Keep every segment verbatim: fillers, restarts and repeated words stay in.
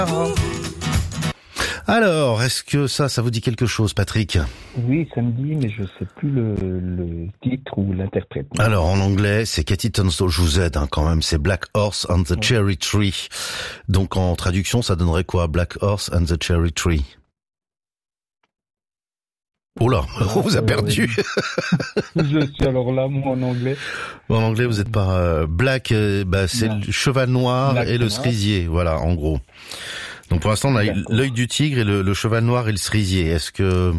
Alors, est-ce que ça, ça vous dit quelque chose, Patrick? Oui, ça me dit, mais je sais plus le, le titre ou l'interprète. Alors, en anglais, c'est Cathy Tunstall, je vous aide hein, quand même, c'est Black Horse and the Cherry Tree. Donc, en traduction, ça donnerait quoi? Black Horse and the Cherry Tree. Oh là, on vous a perdu. Je suis alors là, moi, en anglais. En anglais, vous êtes pas euh, Black, euh, bah, c'est non. Le cheval noir Black et le cerisier, voilà, en gros. Donc pour l'instant, on a D'accord. l'œil du tigre et le, le cheval noir et le cerisier. Est-ce que,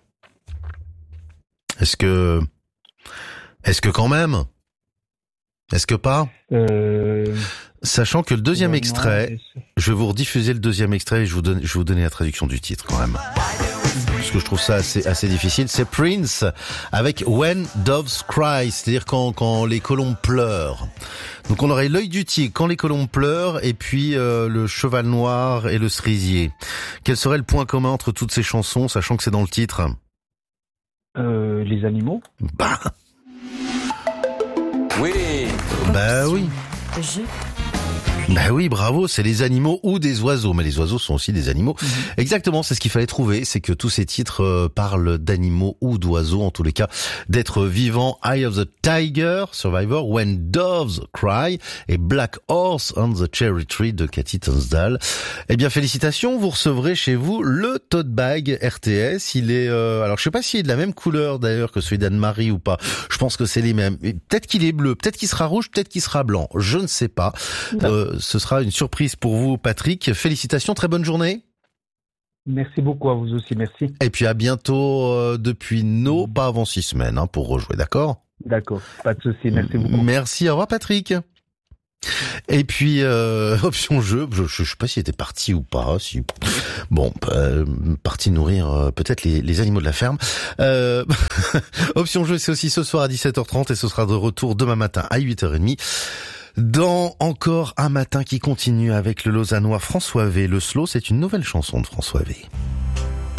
est-ce que, est-ce que quand même, est-ce que pas euh... Sachant que le deuxième ouais, extrait, non, je vais vous rediffuser le deuxième extrait et je vous donne, je vais vous donner la traduction du titre quand même. Parce que je trouve ça assez, assez difficile. C'est Prince avec When Doves Cry, c'est-à-dire quand, quand les colombes pleurent. Donc on aurait l'œil du tigre quand les colombes pleurent et puis euh, le cheval noir et le cerisier. Quel serait le point commun entre toutes ces chansons, sachant que c'est dans le titre? Euh, les animaux. Bah. Oui. Bah oui. Je... Bah oui, bravo, c'est les animaux ou des oiseaux, mais les oiseaux sont aussi des animaux. Mmh. Exactement, c'est ce qu'il fallait trouver, c'est que tous ces titres euh, parlent d'animaux ou d'oiseaux, en tous les cas, d'êtres vivants. Eye of the Tiger, Survivor, When Doves Cry et Black Horse on the Cherry Tree de Cathy Tunstall. Eh bien, félicitations, vous recevrez chez vous le tote bag R T S. Il est, euh, alors je sais pas s'il est de la même couleur d'ailleurs que celui d'Anne-Marie ou pas. Je pense que c'est les mêmes. Peut-être qu'il est bleu, peut-être qu'il sera rouge, peut-être qu'il sera blanc. Je ne sais pas. Euh, ce sera une surprise pour vous, Patrick. Félicitations, très bonne journée. Merci beaucoup à vous aussi, merci. Et puis à bientôt euh, depuis nos, pas avant six semaines, hein, pour rejouer, d'accord? D'accord, pas de souci, merci beaucoup. Merci, au revoir Patrick. Et puis euh, option jeu, je, je, je sais pas s'il était parti ou pas. Si bon, euh, parti nourrir euh, peut-être les, les animaux de la ferme. Euh, option jeu, c'est aussi ce soir à dix-sept heures trente et ce sera de retour demain matin à huit heures trente. Dans Encore un matin qui continue avec le Lausannois François V. Le slow, c'est une nouvelle chanson de François V.